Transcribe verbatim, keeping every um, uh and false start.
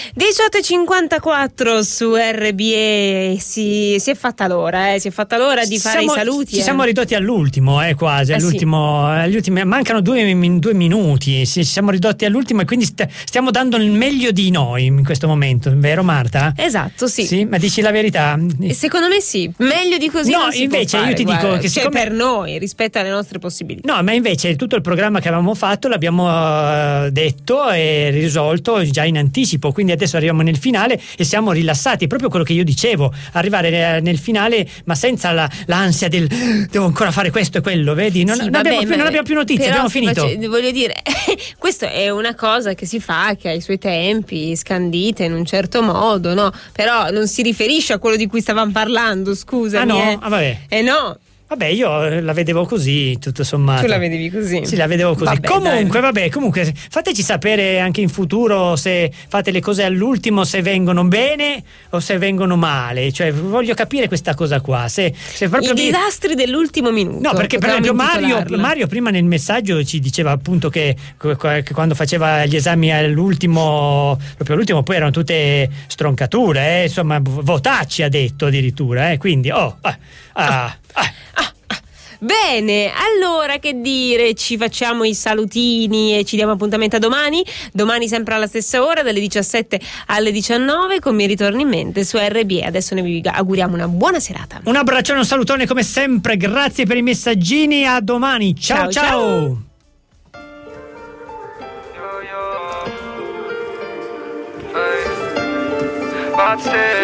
diciotto e cinquantaquattro su R B E. Si, si è fatta l'ora, eh? Si è fatta l'ora di fare siamo, i saluti. Ci eh. siamo ridotti all'ultimo, eh, quasi. Eh, all'ultimo, sì. agli ultimi, mancano due, due minuti. Ci siamo ridotti all'ultimo e quindi st- stiamo dando il meglio di noi in questo momento, vero Marta? Esatto, sì. Sì, ma dici la verità? E secondo me sì, meglio di così. No, non si invece può fare, io ti guarda. dico che cioè, siccome per noi rispetto alle nostre possibilità. No, ma invece tutto il programma che avevamo fatto l'abbiamo uh, detto e risolto già in anticipo, quindi adesso arriviamo nel finale e siamo rilassati, è proprio quello che io dicevo, arrivare nel finale ma senza la, l'ansia del devo ancora fare questo e quello, vedi? Non, Sì, non, vabbè, abbiamo, più, ma- non abbiamo più notizie, però abbiamo finito. face- voglio dire, questo è una cosa che si fa, che ha i suoi tempi, scandita in un certo modo, no? Però non si riferisce a quello di cui stavamo parlando, scusami. Ah no? Eh, Ah, vabbè. eh no. Vabbè, io la vedevo così, tutto sommato. Tu la vedevi così? Sì, la vedevo così. Vabbè, comunque, dai. vabbè, comunque, fateci sapere anche in futuro se fate le cose all'ultimo, se vengono bene o se vengono male. Cioè, voglio capire questa cosa qua. Se, se proprio I vi- disastri dell'ultimo minuto. No, perché per potremmo esempio Mario, intitolarla. Mario prima nel messaggio ci diceva appunto che, che quando faceva gli esami all'ultimo, proprio all'ultimo, poi erano tutte stroncature, eh, insomma, votacci ha detto addirittura, eh, quindi, oh, ah, ah, ah. Bene, allora che dire, ci facciamo i salutini e ci diamo appuntamento a domani, domani sempre alla stessa ora dalle diciassette alle diciannove con Mi ritorno in mente su R B E. Adesso noi vi auguriamo una buona serata. Un abbraccione, un salutone come sempre, grazie per i messaggini, a domani, ciao ciao, ciao.